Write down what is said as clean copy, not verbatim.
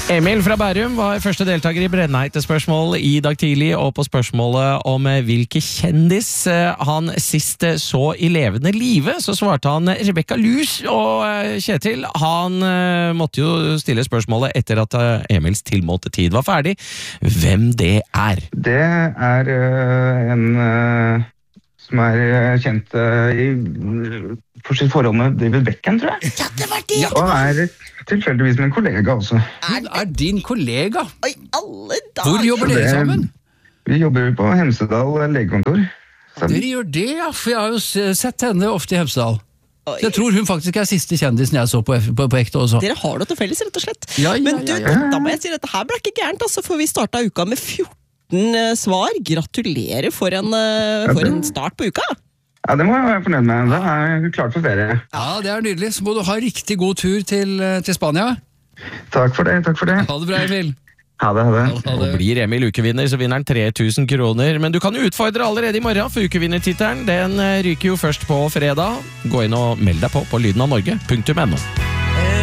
Emil fra Bærum var første deltaker i brennheite spørsmål i dag tidlig, og på spørsmålet om hvilke kjendis han sist så i levende live, så svarte han Rebecca Luz, og Kjetil, han måtte jo stille spørsmålet etter at Emils tilmålte tid var ferdig. Hvem det er? Det er en som er kjent for sitt forhold med David Beckham, tror jeg. Ja, det var det! Ja. Og er tilfeldigvis min kollega også. Hun er din kollega? Oi, alle dager! Hvor jobber dere sammen? Vi jobber på Hemsedal legekontor. Dere gjør det, ja, for jeg har jo sett henne ofte i Hemsedal. Så jeg tror hun faktisk er siste kjendisen jeg så på ekte også. Dere har det til felles, rett og slett. Ja. Men du, da må jeg si at dette her ble ikke gærent, altså, for vi startet uka med 14 svar. Gratulerer for en start på uka. Ja, det må jeg være fornøyd med. Det er klart for ferie. Ja, det er nydelig. Så må du ha riktig god tur til Spania. Takk for det. Ha det bra, Emil. Ha det. Og blir Emil ukevinner, så vinner han 3000 kroner. Men du kan jo utfordre allerede i morgen, for ukevinnertittelen, den ryker jo først på fredag. Gå inn og meld deg på lydnavnorge.no.